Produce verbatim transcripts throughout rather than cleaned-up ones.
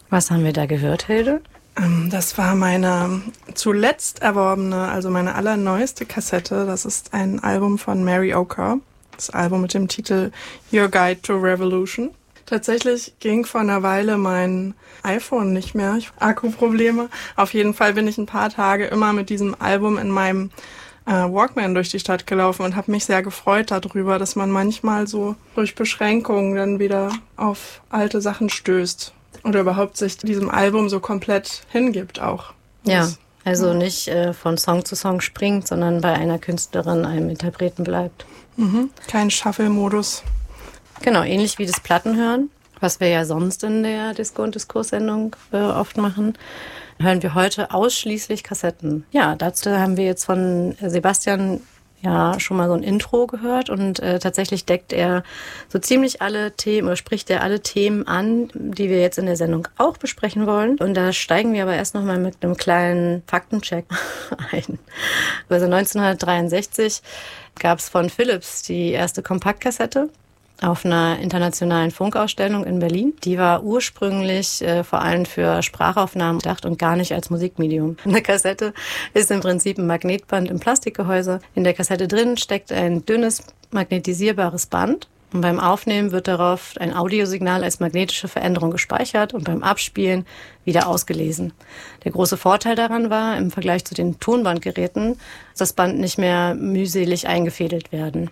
Was haben wir da gehört, Hilde? Das war meine zuletzt erworbene, also meine allerneueste Kassette. Das ist ein Album von Mary Oker. Das Album mit dem Titel Your Guide to Revolution. Tatsächlich ging vor einer Weile mein iPhone nicht mehr. Ich Akkuprobleme. Auf jeden Fall bin ich ein paar Tage immer mit diesem Album in meinem äh, Walkman durch die Stadt gelaufen und habe mich sehr gefreut darüber, dass man manchmal so durch Beschränkungen dann wieder auf alte Sachen stößt. Oder überhaupt sich diesem Album so komplett hingibt auch. Ja, das, also ja. nicht äh, von Song zu Song springt, sondern bei einer Künstlerin, einem Interpreten bleibt. Mhm. Kein Shuffle-Modus. Genau, ähnlich wie das Plattenhören, was wir ja sonst in der Disco- und Diskurssendung äh, oft machen, hören wir heute ausschließlich Kassetten. Ja, dazu haben wir jetzt von Sebastian ja schon mal so ein Intro gehört und äh, tatsächlich deckt er so ziemlich alle Themen oder spricht er alle Themen an, die wir jetzt in der Sendung auch besprechen wollen. Und da steigen wir aber erst nochmal mit einem kleinen Faktencheck ein. Also neunzehnhundertdreiundsechzig gab es von Philips die erste Kompaktkassette auf einer internationalen Funkausstellung in Berlin. Die war ursprünglich äh, vor allem für Sprachaufnahmen gedacht und gar nicht als Musikmedium. Eine Kassette ist im Prinzip ein Magnetband im Plastikgehäuse. In der Kassette drin steckt ein dünnes magnetisierbares Band. Und beim Aufnehmen wird darauf ein Audiosignal als magnetische Veränderung gespeichert und beim Abspielen wieder ausgelesen. Der große Vorteil daran war, im Vergleich zu den Tonbandgeräten, dass das Band nicht mehr mühselig eingefädelt werden.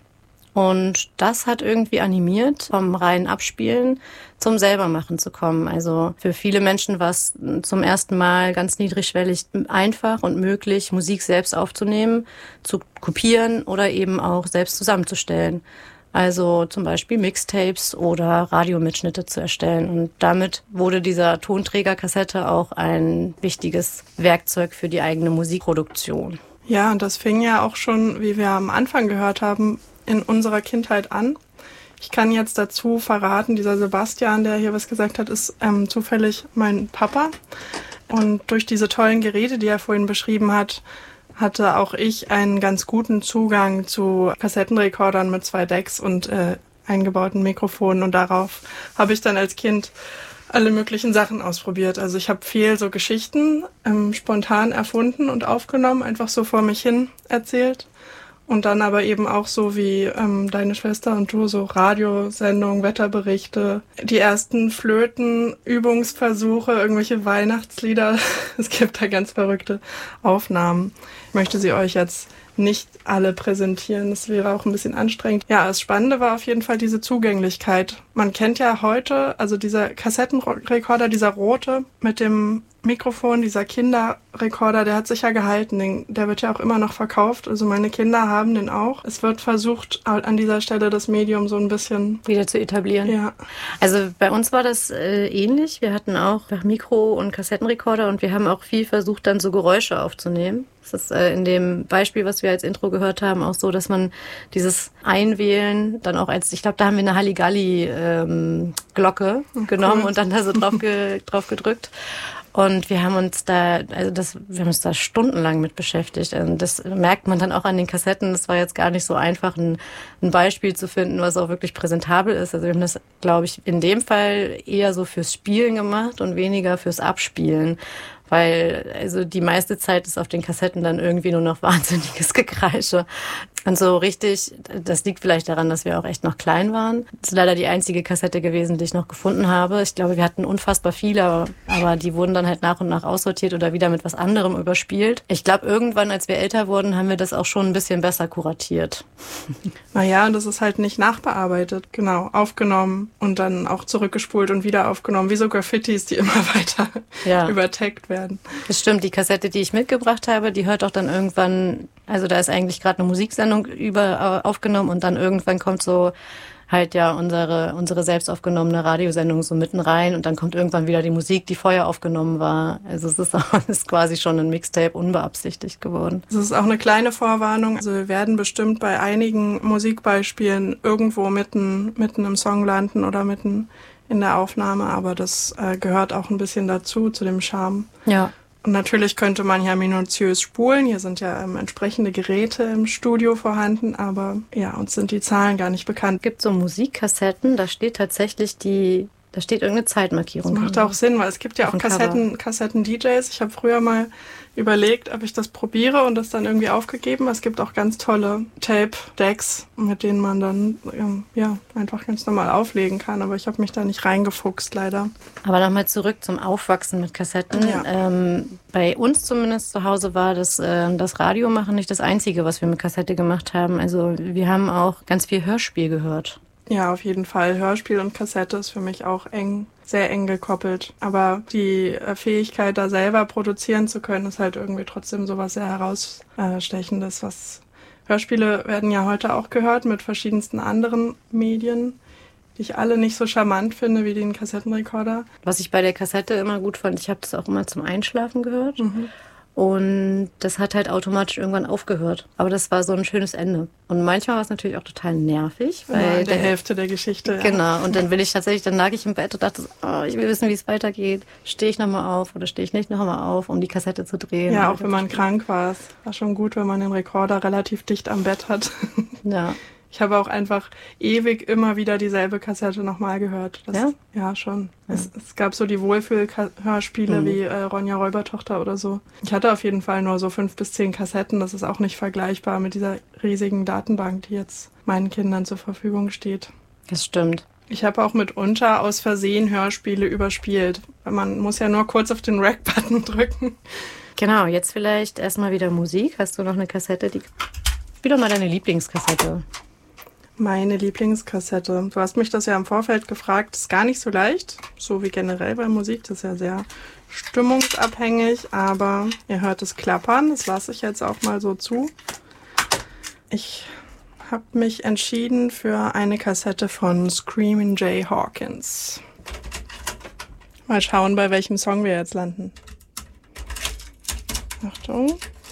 Und das hat irgendwie animiert, vom reinen Abspielen zum Selbermachen zu kommen. Also für viele Menschen war es zum ersten Mal ganz niedrigschwellig einfach und möglich, Musik selbst aufzunehmen, zu kopieren oder eben auch selbst zusammenzustellen. Also zum Beispiel Mixtapes oder Radiomitschnitte zu erstellen. Und damit wurde dieser Tonträgerkassette auch ein wichtiges Werkzeug für die eigene Musikproduktion. Ja, und das fing ja auch schon, wie wir am Anfang gehört haben, in unserer Kindheit an. Ich kann jetzt dazu verraten, dieser Sebastian, der hier was gesagt hat, ist ähm, zufällig mein Papa. Und durch diese tollen Geräte, die er vorhin beschrieben hat, hatte auch ich einen ganz guten Zugang zu Kassettenrekordern mit zwei Decks und äh, eingebauten Mikrofonen. Und darauf habe ich dann als Kind alle möglichen Sachen ausprobiert. Also ich habe viel so Geschichten ähm, spontan erfunden und aufgenommen, einfach so vor mich hin erzählt. Und dann aber eben auch so wie ähm, deine Schwester und du, so Radiosendungen, Wetterberichte, die ersten Flöten, Übungsversuche, irgendwelche Weihnachtslieder. Es gibt da ganz verrückte Aufnahmen. Ich möchte sie euch jetzt nicht alle präsentieren. Das wäre auch ein bisschen anstrengend. Ja, das Spannende war auf jeden Fall diese Zugänglichkeit. Man kennt ja heute, also dieser Kassettenrekorder, dieser rote mit dem Mikrofon, dieser Kinderrekorder, der hat sich ja gehalten. Den, der wird ja auch immer noch verkauft. Also meine Kinder haben den auch. Es wird versucht, an dieser Stelle das Medium so ein bisschen wieder zu etablieren. Ja. Also bei uns war das äh, ähnlich. Wir hatten auch Mikro- und Kassettenrekorder und wir haben auch viel versucht, dann so Geräusche aufzunehmen. Das ist äh, in dem Beispiel, was wir als Intro gehört haben, auch so, dass man dieses Einwählen dann auch als, ich glaube, da haben wir eine Halligalli-Glocke ähm, genommen cool. Und dann da so drauf, ge, drauf gedrückt. Und wir haben uns da, also das, wir haben uns da stundenlang mit beschäftigt. Und das merkt man dann auch an den Kassetten. Das war jetzt gar nicht so einfach, ein, ein Beispiel zu finden, was auch wirklich präsentabel ist. Also wir haben das, glaube ich, in dem Fall eher so fürs Spielen gemacht und weniger fürs Abspielen. Weil also die meiste Zeit ist auf den Kassetten dann irgendwie nur noch wahnsinniges Gekreische. Und so richtig, das liegt vielleicht daran, dass wir auch echt noch klein waren. Das ist leider die einzige Kassette gewesen, die ich noch gefunden habe. Ich glaube, wir hatten unfassbar viele, aber, aber die wurden dann halt nach und nach aussortiert oder wieder mit was anderem überspielt. Ich glaube, irgendwann, als wir älter wurden, haben wir das auch schon ein bisschen besser kuratiert. Naja, und das ist halt nicht nachbearbeitet. Genau, aufgenommen und dann auch zurückgespult und wieder aufgenommen. Wie so Graffitis, die immer weiter ja. übertaggt werden. Das stimmt, die Kassette, die ich mitgebracht habe, die hört auch dann irgendwann, also da ist eigentlich gerade eine Musiksendung über aufgenommen und dann irgendwann kommt so halt ja unsere unsere selbst aufgenommene Radiosendung so mitten rein und dann kommt irgendwann wieder die Musik, die vorher aufgenommen war. Also es ist, auch, es ist quasi schon ein Mixtape unbeabsichtigt geworden. Das ist auch eine kleine Vorwarnung. Also wir werden bestimmt bei einigen Musikbeispielen irgendwo mitten mitten im Song landen oder mitten in der Aufnahme, aber das äh, gehört auch ein bisschen dazu, zu dem Charme. Ja. Und natürlich könnte man ja minutiös spulen. Hier sind ja ähm, entsprechende Geräte im Studio vorhanden, aber ja, uns sind die Zahlen gar nicht bekannt. Es gibt so Musikkassetten, da steht tatsächlich die Da steht irgendeine Zeitmarkierung. Das macht auch Sinn, weil es gibt ja auch Kassetten, Kassetten-D Js. Ich habe früher mal überlegt, ob ich das probiere und das dann irgendwie aufgegeben. Es gibt auch ganz tolle Tape-Decks, mit denen man dann ähm, ja einfach ganz normal auflegen kann. Aber ich habe mich da nicht reingefuchst, leider. Aber nochmal zurück zum Aufwachsen mit Kassetten. Ja. Ähm, bei uns zumindest zu Hause war das, äh, das Radio machen nicht das Einzige, was wir mit Kassette gemacht haben. Also wir haben auch ganz viel Hörspiel gehört. Ja, auf jeden Fall. Hörspiel und Kassette ist für mich auch eng, sehr eng gekoppelt. Aber die Fähigkeit, da selber produzieren zu können, ist halt irgendwie trotzdem sowas sehr herausstechendes. Was Hörspiele werden ja heute auch gehört mit verschiedensten anderen Medien, die ich alle nicht so charmant finde wie den Kassettenrekorder. Was ich bei der Kassette immer gut fand, ich habe das auch immer zum Einschlafen gehört. Mhm. Und das hat halt automatisch irgendwann aufgehört. Aber das war so ein schönes Ende. Und manchmal war es natürlich auch total nervig. Weil ja, in der, der Hälfte der Geschichte. Genau. Ja. Und dann will ich tatsächlich, dann lag ich im Bett und dachte, oh, ich will wissen, wie es weitergeht. Stehe ich nochmal auf oder stehe ich nicht nochmal auf, um die Kassette zu drehen? Ja, auch wenn man krank war. Es war schon gut, wenn man den Rekorder relativ dicht am Bett hat. Ja. Ich habe auch einfach ewig immer wieder dieselbe Kassette nochmal gehört. Das, ja? Ja, schon. Ja. Es, es gab so die Wohlfühl-Hörspiele mhm. wie äh, Ronja Räubertochter oder so. Ich hatte auf jeden Fall nur so fünf bis zehn Kassetten. Das ist auch nicht vergleichbar mit dieser riesigen Datenbank, die jetzt meinen Kindern zur Verfügung steht. Das stimmt. Ich habe auch mitunter aus Versehen Hörspiele überspielt. Man muss ja nur kurz auf den Rack-Button drücken. Genau, jetzt vielleicht erstmal wieder Musik. Hast du noch eine Kassette? Die... Wieder mal deine Lieblingskassette. Meine Lieblingskassette. Du hast mich das ja im Vorfeld gefragt. Das ist gar nicht so leicht, so wie generell bei Musik. Das ist ja sehr stimmungsabhängig, aber ihr hört es klappern. Das lasse ich jetzt auch mal so zu. Ich habe mich entschieden für eine Kassette von Screamin' Jay Hawkins. Mal schauen, bei welchem Song wir jetzt landen. Achtung.